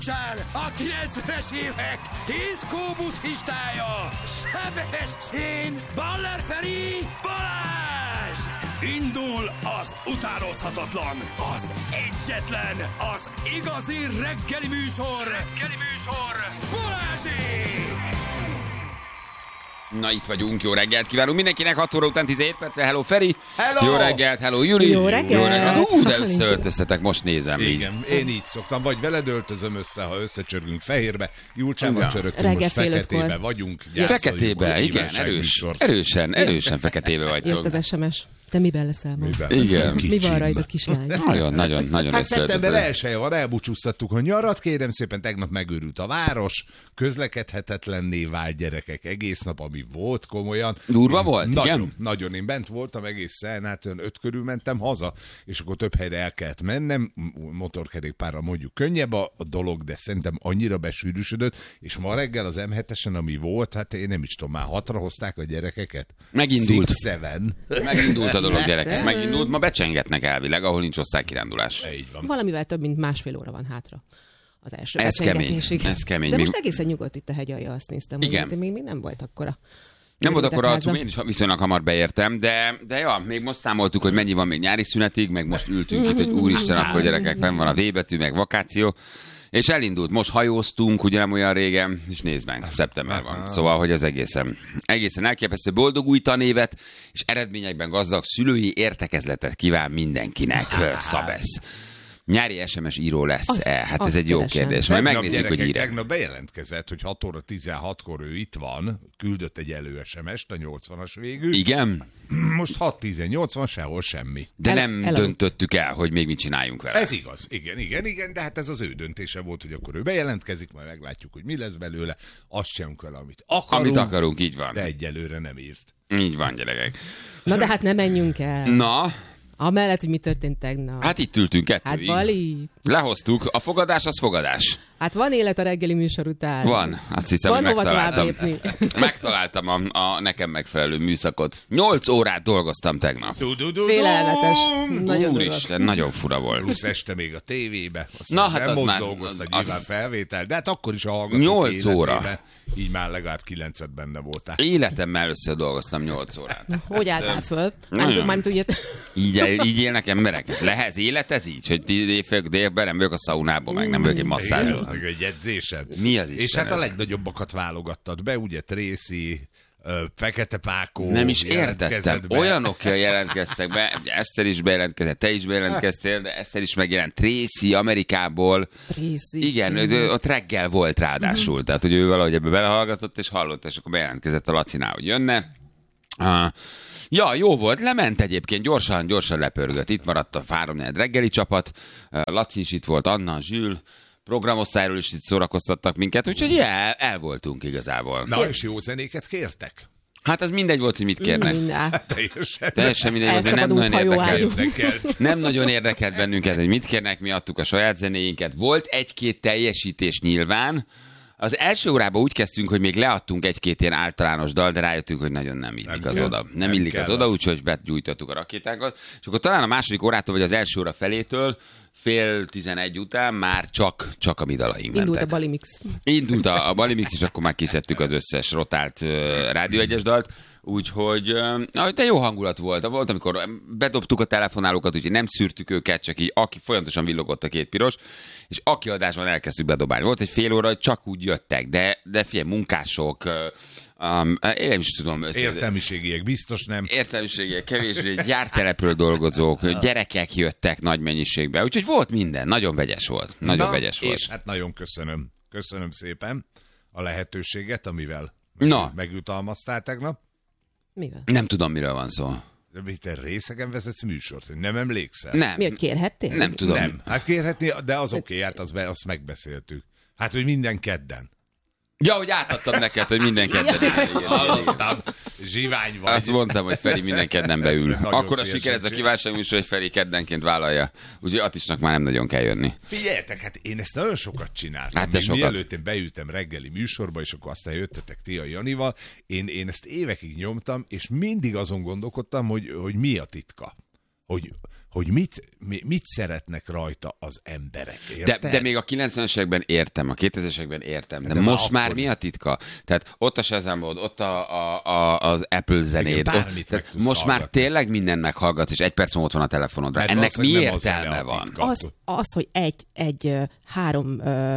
A 90-es évek diszkó buddhistája, Sebestyén, Baller Feri, Balázs! Indul az utánozhatatlan, az egyetlen, az igazi reggeli műsor, Balázsék! Na, itt vagyunk, jó reggelt kívánunk mindenkinek, 6 óra után 17 perccel, hello Feri, hello. Jó reggelt, hello Juli, jó reggelt. De összeöltöztetek, most nézem. Igen, én így szoktam, vagy veled öltözöm össze, ha összecsörgünk fehérbe, Julcsával csörögtünk, most feketébe vagyunk. Feketébe, igen, erősen feketébe vagytok. Jött az SMS. Te miben leszel ma? Igen. Mi van rajtad, kislány? Nagyon hát szeptember 1-e van, elbúcsúztattuk a nyarat, kérem szépen, tegnap megőrült a város, közlekedhetetlenné vált, gyerekek, egész nap, ami volt komolyan. Durva volt, igen? Nagyon, én bent voltam egészen, hát 5 körül mentem haza, és akkor több helyre el kellett mennem, motorkerékpárral mondjuk könnyebb a dolog, de szerintem annyira besűrűsödött, és ma reggel az M7-esen, ami volt, hát én nem is tudom, már 6-ra hozták a gyerekeket. Megindult. 6-7. Megindult a dolog, gyerekek. Megindult, ma becsengetnek elvileg, ahol nincs osztálykirándulás. Így van. Valamivel több, mint másfél óra van hátra az első Ez kemény. De most egészen nyugodt itt a hegyalja, azt néztem. Igen. Hogy még nem volt akkora. Nem volt akkora arcum, én is viszonylag hamar beértem, de ja, még most számoltuk, hogy mennyi van még nyári szünetig, meg most ültünk itt, hogy úristen, akkor gyerekek, fenn van a V betű, meg vakáció. És elindult, most hajóztunk, ugye nem olyan régen, és nézd meg, szeptember van. Szóval, hogy az egészen elképesztő boldog új tanévet, és eredményekben gazdag szülői értekezletet kíván mindenkinek, Szabesz. Nyári SMS író lesz-e? Hát ez egy jó kérdés. Majd megnézzük, hogy ír. Tegnap bejelentkezett, hogy 6 óra 16-kor ő itt van, küldött egy elő SMS-t, a 80-as végű. Igen? Most 6-10-80, sehol semmi. De nem döntöttük el, hogy még mit csináljunk vele. Ez igaz, igen, de hát ez az ő döntése volt, hogy akkor ő bejelentkezik, majd meglátjuk, hogy mi lesz belőle. Azt sem kell, amit akarunk, így van. De egyelőre nem írt. Így van, gyerekek. Na de hát ne menjünk el. Na? Amellett, hogy mi történt tegnap. Hát itt ültünk kettőig. Hát Bali. Lehoztuk. A fogadás az fogadás. Hát van élet a reggeli műsor után. Van. Azt hiszem, van hogy hova tovább lépni. Megtaláltam a nekem megfelelő műszakot. 8 órát dolgoztam tegnap. Félelmetes. Nagyon Úristen, nagyon fura volt. Plusz este még a tévébe. Na, hát nem az már... dolgozta nyilván felvétel, de hát akkor is a hallgatók 8 óra. Így már legalább 9-et benne voltál. Életemmel először dolgoztam 8 órát. Hogy álltál föl? Már tudja. Így élnek emberek. Lehet élet ez így? Hogy délben nem vagyok a szaunában, meg nem vagyok egy masszázson. Meg egy edzésed. Mi az Isten? És hát ez? a legnagyobbakat válogattad be, ugye Tracy, Fekete Pákó. Nem is értettem. Olyanok jelentkeztek be, Eszter is bejelentkezett, te is bejelentkeztél, de Eszter is megjelent. Tracy Amerikából. Tracy. Igen, ott reggel volt ráadásul. Tehát, hogy ő valahogy ebbe belehallgatott, és hallott, és akkor bejelentkezett a Lacinál, hogy jönne. Ja, jó volt, lement egyébként, gyorsan lepörgött. Itt maradt a 3-4 reggeli csapat. Laci is itt volt, Anna, Zsül. Programosztályról is itt szórakoztattak minket, úgyhogy el voltunk igazából. Na, és jó zenéket kértek? Hát az mindegy volt, hogy mit kérnek. Teljesen mindegy volt, nem nagyon érdekelt bennünket, hogy mit kérnek, mi adtuk a saját zenéinket. Volt egy-két teljesítés nyilván. Az első órában úgy kezdtünk, hogy még leadtunk egy-két ilyen általános dal, de rájöttünk, hogy nagyon nem illik az oda. Nem illik az oda, úgyhogy begyújtottuk a rakétákat. És akkor talán a második órától, vagy az első óra felétől, 10:30 után már csak a mi dalaink mentek. Indult a Balimix. Indult a Balimix, és akkor már kiszedtük az összes rotált Rádió 1-es dalt. Úgyhogy, de jó hangulat volt. Volt, amikor bedobtuk a telefonálókat, úgyhogy nem szűrtük őket, csak így, aki folyamatosan villogott a két piros, és aki adásban elkezdtük bedobálni. Volt egy fél óra, hogy csak úgy jöttek, de figyelj, munkások, én nem is tudom. Értelmiségiek biztos nem. Értelmiségiek kevésbé, gyártelepről dolgozók, gyerekek jöttek nagy mennyiségben, úgyhogy volt minden, nagyon vegyes volt. És hát nagyon köszönöm szépen a lehetőséget, amivel megjutalmaztál tegnap. Mivel? Nem tudom, miről van szó. De te részegen vezetsz műsort, hogy nem emlékszel? Nem. Miért kérhettél? Nem tudom. Nem. Hát kérhetni, de az oké, hát azt megbeszéltük. Hát, hogy minden kedden. Ja, hogy átadtam neked, hogy minden kedden. Hallottam, zsivány vagy. Azt mondtam, hogy Feri minden kedden beül. Akkor a siker ez a kívánságműsor, hogy Feri keddenként vállalja. Úgyhogy Attisnak már nem nagyon kell jönni. Figyeljetek, hát én ezt nagyon sokat csináltam. Hát mielőtt én beültem reggeli műsorba, és akkor aztán jöttetek ti a Janival, én ezt évekig nyomtam, és mindig azon gondolkodtam, hogy mi a titka. hogy mit szeretnek rajta az emberek. De még a 90-es években értem, a 2000-es években értem, de most akkor... már mi a titka? Tehát ott a Shazamod, ott az Apple zenéd, most már tényleg mindent meghallgatsz, és 1 perc múlva ott van a telefonodra. Mert ennek mi értelme van? Az, hogy egy 3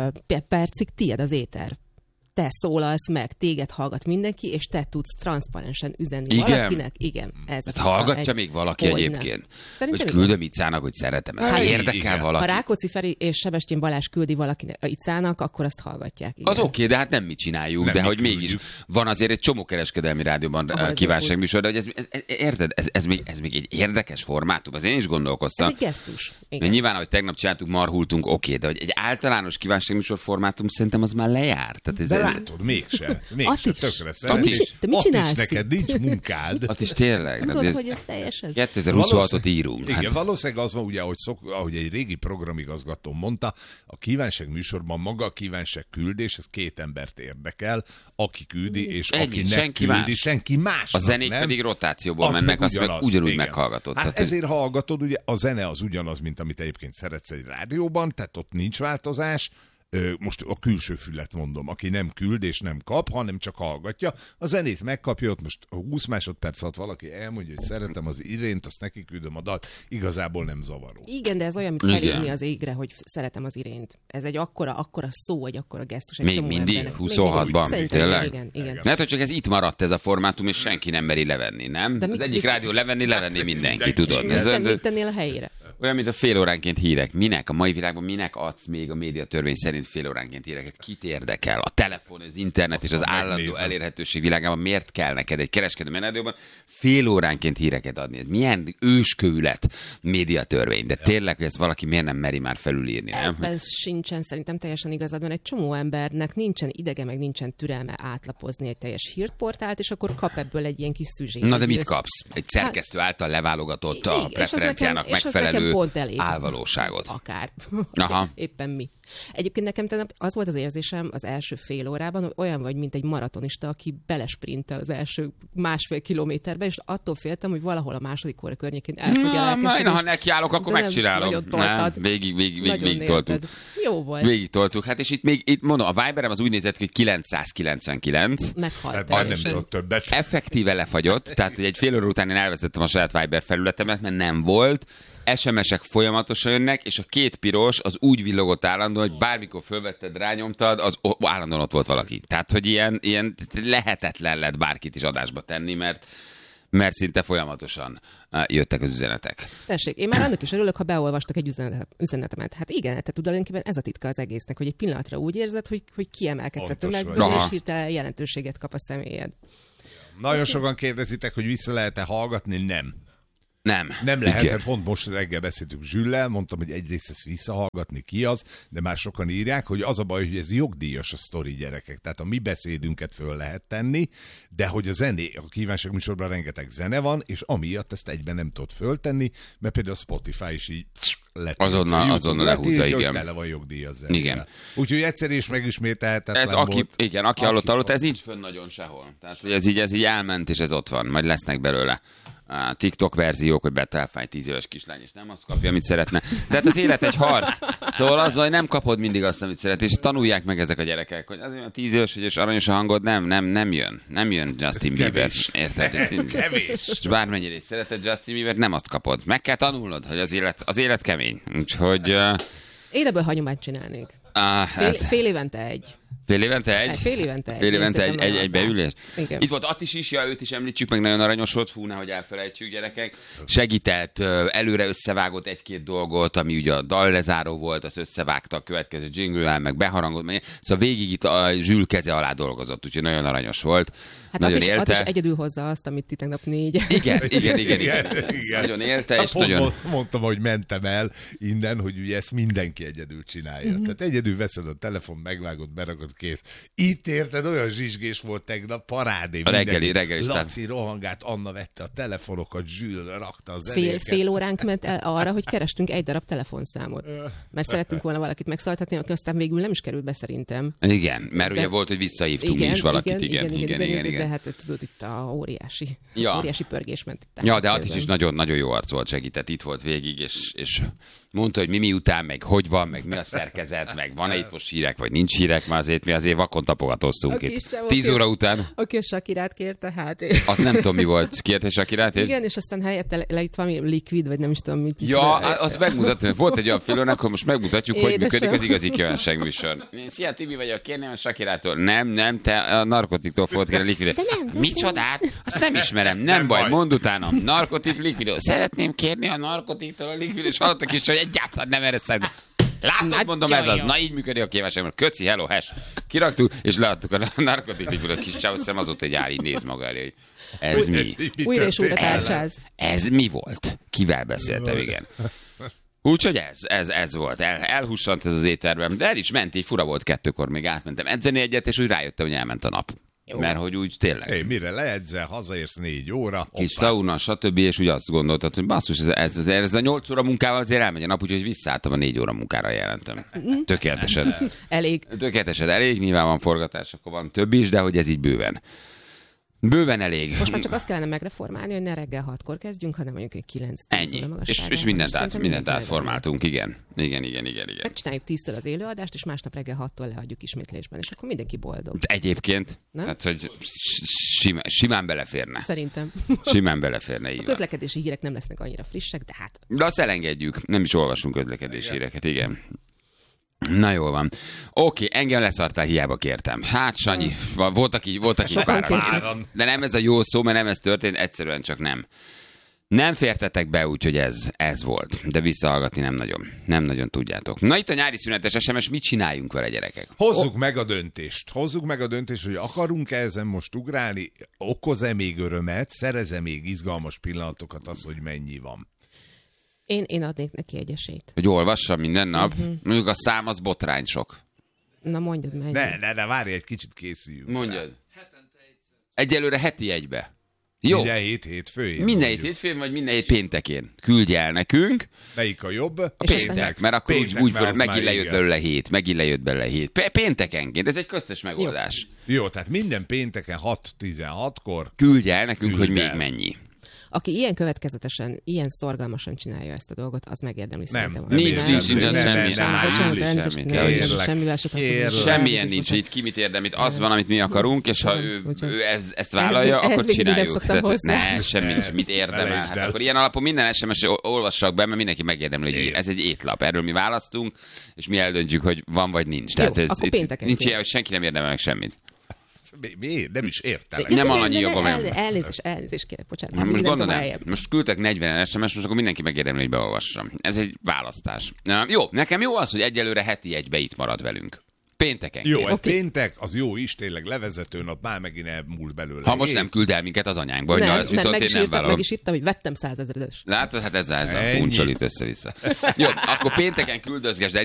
percig tiéd az éter. Te szólalsz meg, téged hallgat mindenki, és te tudsz transzparensen üzenni valakinek. Igen. Hát hallgatja még valaki egyébként? Hogy küldöm Icának, hogy szeretem. Ez érdekel valaki. Ha Rákóczi Feri és Sebestyén Balázs küldi valakinek Icának, akkor azt hallgatják. Igen. Az oké, de hát nem mi csináljuk, de hogy mégis van azért egy csomó kereskedelmi rádióban kívánságműsor, de hogy érted, ez még egy érdekes formátum. Az én is gondolkoztam. Ez egy gesztus. Nyilván, ahogy tegnap csináltuk, marhultunk, oké, de hogy egy általános kívánságműsor formátum szerintem az már lejár. Látod, mégse, tökre szeretnél. Te mit csinálsz? Neked nincs munkád. Is tényleg. Tudod, hogy ez teljesen... 2026-ot írunk. Igen, valószínűleg az van, ugye, ahogy egy régi programigazgató mondta, a kívánság műsorban maga a kívánság küldés, ez 2 embert érdekel, aki küldi, és aki nem küldi, senki más. A zenék pedig rotációból mennek, azt meg ugyanúgy meghallgatod. Hát ezért hallgatod, ugye a zene az ugyanaz, mint amit egyébként szeretsz egy rádióban, tehát ott nincs változás. Most a külső fület mondom, aki nem küld és nem kap, hanem csak hallgatja. A zenét megkapja, ott most 20 másodperc alatt valaki elmondja, hogy szeretem az Irént, azt neki küldöm a dalt, igazából nem zavaró. Igen, de ez olyan, mint felírni az égre, hogy szeretem az Irént. Ez egy akkora szó, egy akkora gesztus. Egy még mindig? 26-ban? Tényleg? Igen. Lehet, hogy csak ez itt maradt ez a formátum, és senki nem meri levenni, nem? Az egyik rádió levenni mindenki, tudod. Mit tennél a helyére? Olyan, mint a fél óránként hírek. Minek? A mai világban minek adsz még a médiatörvény szerint fél óránként híreket? Kit érdekel? A telefon, az internet és az állandó elérhetőség világában miért kell neked egy kereskedelmi rádióban fél óránként híreket adni? Ez milyen őskövület médiatörvény? De tényleg, hogy ezt valaki miért nem meri már felülírni, nem? Ebben sincsen szerintem teljesen igazad, mert egy csomó embernek nincsen idege, meg nincsen türelme átlapozni egy teljes hírportált, és akkor kap ebből egy ilyen kis szüzsét. Na de mit kapsz? Egy szerkesztő által leválogatott a preferenciának megfelelő álvalóságot. Akár. Aha. Éppen mi. Egyébként nekem az volt az érzésem az első fél órában, hogy olyan vagy, mint egy maratonista, aki belesprintel az első 1,5 kilométerbe, és attól féltem, hogy valahol a második óra környékén el fogja elkezdeni. Ha nekiállok, akkor megcsinálom. Végig toltuk. Jó volt. Végig toltuk. Hát és itt mondom, a Viberem az úgy nézett ki, hogy 999. Meghalt. Az nem tudott többet. Effektíve lefagyott, tehát hogy egy fél óra után én elvezettem a saját Viber felületemet, mert nem volt. SMS-ek folyamatosan jönnek, és a 2 piros az úgy villogott állandóan, hogy bármikor fölvetted, rányomtad, az állandóan ott volt valaki. Tehát, hogy ilyen lehetetlen lett bárkit is adásba tenni, mert szinte folyamatosan jöttek az üzenetek. Tessék, én már annak is örülök, ha beolvastak egy üzenetemet. Hát igen, tehát tulajdonképpen ez a titka az egésznek, hogy egy pillanatra úgy érzed, hogy kiemelkedsz a tömegből, és hirtelen jelentőséget kap a személyed. Nagyon sokan kérdezitek, hogy vissza lehet-e hallgatni? Nem lehet, Igen. hát pont most reggel beszéltük Zsüllel, mondtam, hogy egyrészt ezt visszahallgatni ki az, de már sokan írják, hogy az a baj, hogy ez jogdíjas a sztori, gyerekek. Tehát a mi beszédünket föl lehet tenni, de hogy a kívánság műsorban rengeteg zene van, és amiatt ezt egyben nem tudod föltenni, mert például a Spotify is így azonnal lehúzza, igen. Tele van jogdíjas zenével. Igen. Úgyhogy egyszer is megismételhetetlen ez volt. Aki hallott, ez nincs fönn nagyon sehol. Tehát, hogy ez így elment, és ez ott van. Majd lesznek belőle a TikTok verziók, hogy betelfáj 10 éves kislány, és nem azt kapja, amit szeretne. De hát az élet egy harc. Szóval azzal, hogy nem kapod mindig azt, amit szeret, és tanulják meg ezek a gyerekek, hogy azért a 10 éves, és aranyos a hangod, nem jön. Nem jön Justin Bieber. Érted? Ez kevés. És bármennyire is szereted Justin Bieber, nem azt kapod. Meg kell tanulnod, hogy az élet kemény. Úgyhogy... Én ebből hagyományt csinálnék. Fél évente egy. Fél évente egy? Fél évente egy beülés? Igen. Itt volt Attis is, őt is említsük, meg nagyon aranyos volt, nehogy elfelejtsük, gyerekek. Segített, előre összevágott 1-2 dolgot, ami ugye a dallezáró volt, az összevágta a következő jingle-el, meg beharangot, szóval végig itt a Zsül keze alá dolgozott, úgyhogy nagyon aranyos volt. Hát nagyon élte. Attis egyedül hozza azt, amit ti tegnap 4. Igen. Nagyon élte, és nagyon... Mondtam, hogy mentem el innen, hogy ugye ezt mindenki egyedül csinálja. Tehát egyedül veszed a telefon, megvágod, berakod, kész. Itt érted, olyan zsizsgés volt tegnap, parádé. A reggeli Laci rohangált, Anna vette a telefonokat, Zsül rakta az Fél óránk ment el arra, hogy kerestünk egy darab telefonszámot. Mert szerettünk volna valakit megszóltatni, aki aztán végül nem is került be szerintem. Igen, mert ugye volt, hogy visszahívtunk mi is valakit. Igen. De hát tudod, itt a óriási pörgés ment itt. Ja, de Attis is nagyon-nagyon jó arc volt, segített, itt volt végig, és mondta, hogy mi miután, meg hogy van, meg mi a szerkezet, meg van-e itt most hírek, vagy nincs hírek, mert mi azért vakon tapogatóztunk itt. 10 óra után. Aki a Shakirát kérte, hát... Azt nem tudom, mi volt. Kérte Shakirát? Igen, és aztán helyette lejött valami likvid, vagy nem is tudom, mit. Ja, azt megmutatom. Volt egy olyan filmben, akkor most megmutatjuk, hogy működik az igazi kívánságműsor. Szia, Tibi vagyok, kérném a Shakirától. Nem, te a narkotiktól fogod kérni likvidot. Micsodát? Azt nem ismerem, nem baj, mondd utána. Narkotik likvidot. Szeretném kérni a narkotiktól a likvidot, és hallottak is, hogy egyáltalán nem erre szerint. Látod, mondom, ez az. Na így működik a kívánságműsor. Köszi, hello, hash. Kiraktuk, és leadtuk a narkotik likvidot. Kis csáv, szem azóta egy így néz maga elé, hogy ez mi? Újra és újra társáz. Ez mi volt? Kivel beszéltem, igen. Úgyhogy ez volt. Elhussant ez az éterben. De el is ment, így fura volt 2-kor, még átmentem edzeni egyet, és úgy rájöttem, hogy elment a nap. Jó. Mert hogy úgy tényleg. Mire leedzel, hazaérsz 4 óra. Kis szauna, stb. És úgy azt gondoltad, hogy basszus, ez a 8 óra munkával azért elmegy a nap, úgyhogy visszaálltam a 4 óra munkára jelentem. Tökéletesen. Tökéletesen elég, nyilván van forgatás, akkor van több is, de hogy ez így bőven elég. Most már csak azt kellene megreformálni, hogy ne reggel 6-kor kezdjünk, hanem mondjuk egy 9-10 Ennyi. És mindent átformáltunk, igen. Megcsináljuk 10-től az élőadást, és másnap reggel 6-tól lehagyjuk ismétlésben, és akkor mindenki boldog. De egyébként, tehát, hogy simán beleférne. Szerintem. Simán beleférne, így a közlekedési hírek nem lesznek annyira frissek, de hát. De azt elengedjük, nem is olvasunk közlekedési híreket, igen. Na jól van. Oké, engem leszartál, hiába kértem. Hát, Sanyi, voltak így páran. De nem ez a jó szó, mert nem ez történt, egyszerűen csak nem. Nem fértetek be, úgyhogy ez volt. De visszahallgatni nem nagyon tudjátok. Na itt a nyári szünetes SMS, mit csináljunk vele, gyerekek? Hozzuk meg a döntést, hogy akarunk-e ezen most ugrálni, okoz-e még örömet, szerez-e még izgalmas pillanatokat az, hogy mennyi van. Én adnék neki egy esélyt. Hogy olvassam minden nap? Mondjuk a szám az botrány sok. Na mondjad meg. Ne, várj, egy kicsit készüljünk. Mondjad. Egyelőre heti egybe. Jó. Minden hétfőn. Minden hétfőn, vagy minden hét péntekén. Küldj el nekünk. Melyik a jobb? A péntek, mert akkor úgy megint lejött belőle hét. Péntekenként, ez egy köztes megoldás. Jó, tehát minden pénteken 6-16-kor. Küldj el nekünk, hogy még mennyi. Aki ilyen következetesen, ilyen szorgalmasan csinálja ezt a dolgot, az megérdemli szerintem. Semmilyen nincs, itt ki mit érdem, itt az van, amit mi akarunk, és ha ő ezt vállalja, akkor csináljuk. Ne, semmi nincs, mit érdemel. Hát akkor ilyen alapon minden SMS olvassak be, mert mindenki megérdemli, hogy ez egy étlap. Erről mi választunk, és mi eldöntjük, hogy van vagy nincs. Tehát nincs ilyen, hogy senki nem érdemel meg semmit. Miért? Nem is értelek. Nem annyi jogom. Elnézést kérek, bocsánat. Most gondolom, most küldtek 40 SMS, most akkor mindenki megérdemli, hogy beolvassam. Ez egy választás. Jó, nekem jó az, hogy egyelőre heti egybe itt marad velünk. Pénteken. Jó, egy péntek, az jó is, tényleg levezető nap, már megint elmúlt belőle. Ha most nem küld el minket az anyánkba, hogy na, ez viszont én nem vállalom. Meg is írtam, hogy vettem 100 000-es. Látod, hát ezzel puncsolít össze-vissza. Jó, akkor pénteken küldözgesd